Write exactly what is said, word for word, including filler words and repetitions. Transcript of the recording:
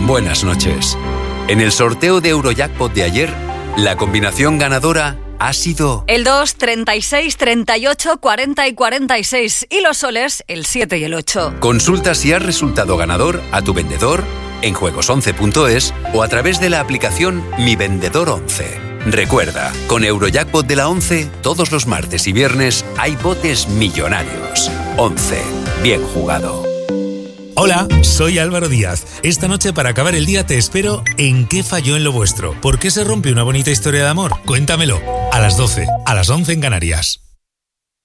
buenas noches. En el sorteo de Eurojackpot de ayer, la combinación ganadora ha sido el dos, treinta y seis, treinta y ocho, cuarenta y cuarenta y seis y los soles el siete y el ocho. Consulta si has resultado ganador a tu vendedor en juegos once punto es o a través de la aplicación Mi Vendedor once. Recuerda, con Eurojackpot de la once, todos los martes y viernes hay botes millonarios. once. Bien jugado. Hola, soy Álvaro Díaz. Esta noche para acabar el día te espero en ¿Qué falló en lo vuestro? ¿Por qué se rompe una bonita historia de amor? Cuéntamelo. A las doce, a las once en Canarias.